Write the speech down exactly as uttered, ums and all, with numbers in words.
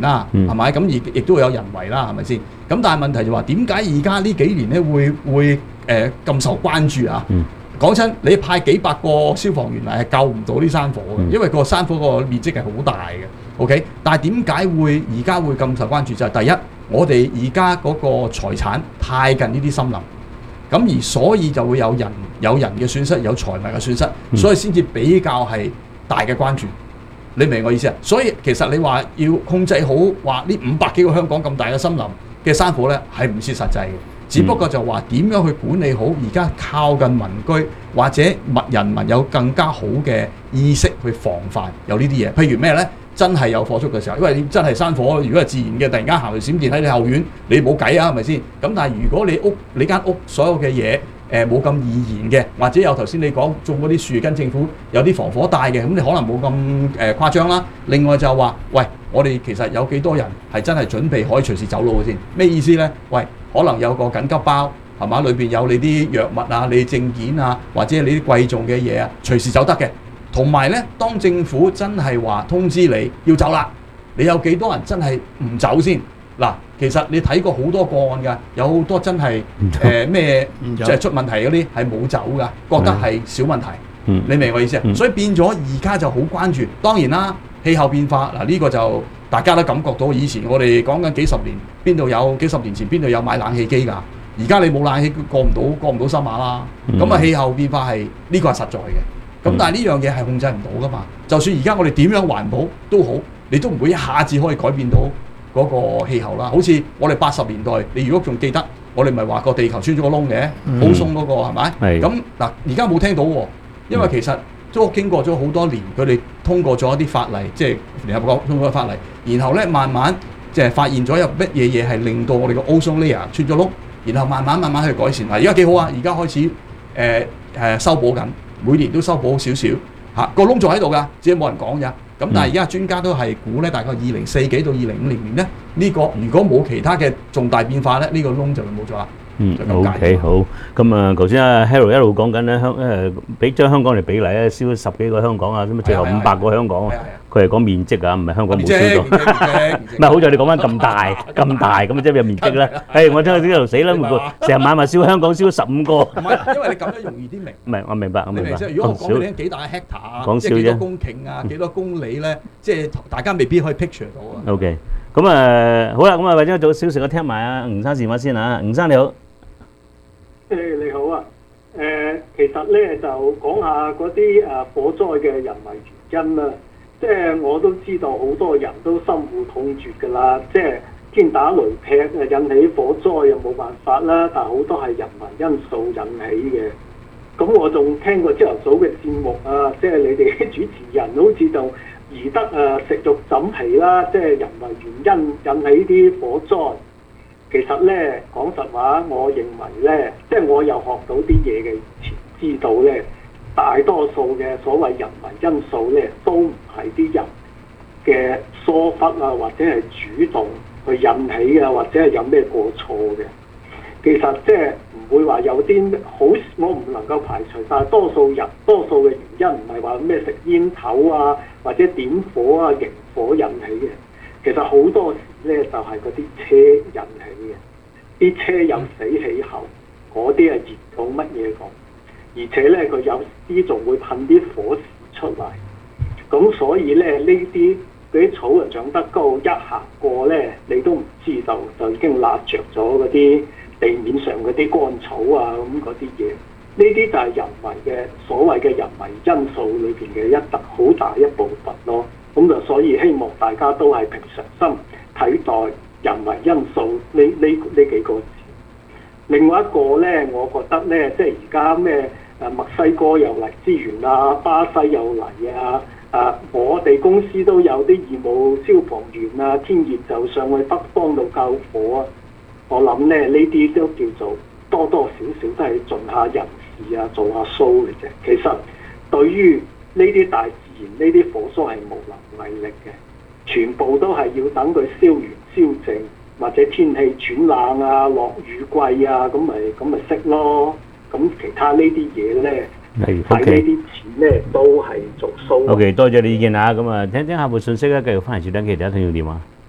啦，係咪？咁亦亦都有人為啦，係咪先？咁但係問題就話點解而家呢幾年咧會會誒咁受關注啊？講真，你派幾百個消防員嚟係救唔到啲山火嘅，因為個山火個面積係好大嘅。OK， 但係點解會而家會咁受關注？就係、是、第一，我哋而家嗰個財產太近呢啲森林，咁而所以就會有人有人嘅損失，有財物嘅損失，所以先至比較係大嘅關注。你明我意思啊？所以其實你話要控制好話呢五百幾個香港咁大嘅森林嘅山火咧，係唔切實際嘅。只不過就話點樣去管理好而家靠近民居或者物人民有更加好嘅意識去防範有呢啲嘢。譬如咩咧？真係有火燭嘅時候，因為你真係山火，如果係自然嘅，突然間行條閃電喺你後院，你冇計啊，係咪先？咁但係如果你屋你間屋所有嘅嘢誒冇咁易燃嘅，或者有頭先你講種嗰啲樹跟政府有啲防火帶嘅，咁你可能冇咁誒誇張啦。另外就話，喂，我哋其實有幾多人係真係準備可以隨時走路嘅先？咩意思咧？喂，可能有個緊急包係嘛，裏邊有你啲藥物啊、你證件啊，或者你啲貴重嘅嘢啊，隨時走得嘅。同埋咧，當政府真係話通知你要走啦，你有幾多人真係唔走先？嗱，其實你睇過好多個案㗎，有好多真係誒咩即係出問題嗰啲係冇走㗎，覺得係小問題。嗯、你明我意思啊？嗯、所以變咗而家就好關注。當然啦，氣候變化嗱呢、呢個就大家都感覺到，以前我哋講緊幾十年，邊度有幾十年前邊度有買冷氣機㗎？而家你冇冷氣過唔到過唔到深馬啦。咁啊、嗯、氣候變化係呢、呢個係實在嘅。咁但係呢樣嘢係控制唔到噶嘛？就算而家我哋點樣環保都好，你都唔會一下子可以改變到嗰個氣候啦。好似我哋八十年代，你如果仲記得，我哋咪話個地球穿咗個窿嘅，好鬆嗰個係咪？咁嗱，而家冇聽到喎，因為其實都經過咗好多年，佢哋通過咗一啲法例，即係聯合國通過嘅法例，然後咧慢慢即係發現咗有乜嘢嘢係令到我哋個 ozone layer 穿咗窿，然後慢慢慢慢去改善。嗱，而家幾好啊！而家開始誒誒、呃呃、修補緊。每年都修補少少嚇，個窿仲喺度㗎，只係冇人講咋。咁但係而家專家都係估咧，大概二零四幾到二零五零年咧，呢、這個如果冇其他嘅重大變化咧，呢、這個窿就會冇咗啦。 嗯 ，OK 好。咁啊，頭先阿 Harold 一路講緊咧香誒，俾將香港嚟比例咧，燒十幾個香港啊，咁啊最後五百個香港啊。佢係講面積啊，唔係香港冇燒到。唔係好在你講翻咁大咁大咁即係有面積啦。誒，我真係呢度死啦！成日晚晚燒香港燒十五個。 唔係，因為你咁樣容易啲明。 唔係，我明白，我明白。 如果我講俾你聽幾大 hectare 啊，即係幾多公頃啊，幾多公里咧，即係大家未必可以 picture 到啊。 OK，咁啊好啦，咁啊或者早少少我聽埋阿吳生電話先啊，吳生你好。 誒你好啊，誒其實咧就講下嗰啲誒火災嘅人為原因啦。即係我都知道好多人都深惡痛絕㗎啦，即係天打雷劈啊引起火災又冇辦法啦，但係好多係人為因素引起嘅。咁我仲聽過朝頭早嘅節目啊，即係你哋主持人好似就宜得啊食肉枕皮啦，即係人為原因引起啲火災。其實咧講實話，我認為咧，即係我又學到啲嘢嘅，知道咧。大多數嘅所謂人為因素咧，都唔係啲人嘅疏忽啊，或者係主動去引起啊，或者係有咩過錯嘅。其實即係唔會話有啲好，我唔能夠排除，但係多數人多數嘅原因唔係話咩食煙頭啊，或者點火啊、營火引起嘅。其實好多時咧就係嗰啲車引起嘅，啲車有死氣喉，嗰啲係熱到乜嘢講。而且咧，佢有啲仲會噴啲火絲出嚟，咁所以咧呢啲嗰啲草啊長得高，一行過咧你都唔知道，就已經焫着咗嗰啲地面上嗰啲乾草啊咁嗰啲嘢。呢啲就係人為嘅所謂嘅人為因素裏邊嘅一特好大一部分咯。咁就所以希望大家都係平常心睇待人為因素呢呢呢幾個字。另外一個咧，我覺得咧，即係而家咩？誒墨西哥又嚟支援啊，巴西又嚟啊，啊我哋公司都有啲義務消防員啊，天熱就上去北方度救火啊。我諗咧呢啲都叫做多多少少都係盡下人事啊，做下 show 嘅啫。其實對於呢啲大自然呢啲火災係無能為力嘅，全部都係要等佢燒完燒淨，或者天氣轉冷啊、落雨季啊，咁咪咁咪熄咯。咁其他呢啲嘢咧，睇呢啲錢咧都係做 show。 OK， 多謝你意見啊！咁啊，聽聽下部信息咧，繼續翻嚟接聽其他聽眾電話。